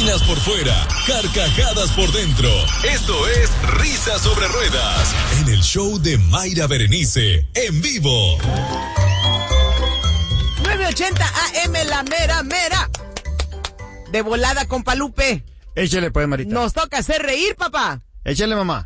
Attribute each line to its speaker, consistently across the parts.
Speaker 1: Risas por fuera, carcajadas por dentro. Esto es Risas sobre Ruedas, en el show de Mayra Berenice, en vivo.
Speaker 2: 980 AM, la mera mera. De volada, compa Lupe.
Speaker 3: Échale pues, Marita.
Speaker 2: Nos toca hacer reír, papá.
Speaker 3: Échale, mamá.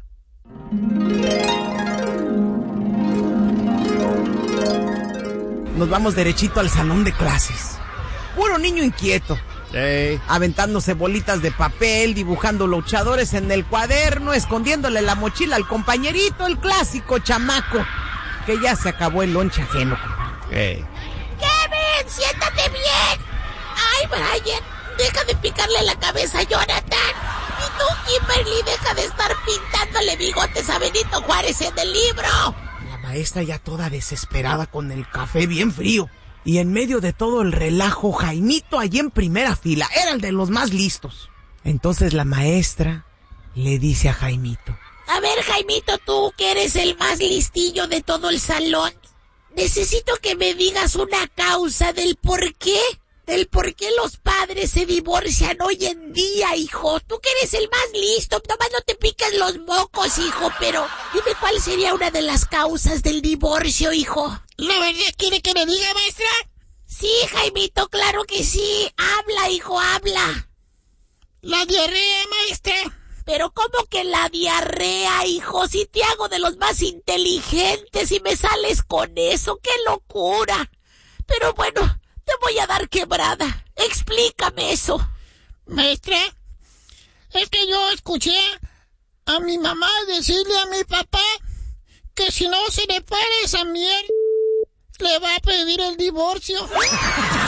Speaker 2: Nos vamos derechito al salón de clases. Puro niño inquieto.
Speaker 3: Hey.
Speaker 2: Aventándose bolitas de papel, dibujando luchadores en el cuaderno, escondiéndole la mochila al compañerito, el clásico chamaco, que ya se acabó el lonche ajeno.
Speaker 3: Hey.
Speaker 4: ¡Kevin, siéntate bien! ¡Ay, Brian, deja de picarle la cabeza a Jonathan! Y tú, Kimberly, deja de estar pintándole bigotes a Benito Juárez en el libro.
Speaker 2: La maestra ya toda desesperada con el café bien frío. Y en medio de todo el relajo, Jaimito allí en primera fila, era el de los más listos. Entonces la maestra le dice a Jaimito:
Speaker 4: A ver, Jaimito, tú que eres el más listillo de todo el salón, necesito que me digas una causa del por qué los padres se divorcian hoy en día, hijo. Tú que eres el más listo, nomás no te piques los mocos, hijo, pero dime cuál sería una de las causas del divorcio, hijo.
Speaker 5: ¿La verdad quiere que me diga, maestra?
Speaker 4: Sí, Jaimito, claro que sí. Habla, hijo, habla.
Speaker 5: La diarrea, maestra.
Speaker 4: Pero ¿cómo que la diarrea, hijo? Si te hago de los más inteligentes y me sales con eso, ¡qué locura! Pero bueno, te voy a dar quebrada. Explícame eso.
Speaker 5: Maestra, es que yo escuché a mi mamá decirle a mi papá que si no se le para esa mierda, le va a pedir el divorcio.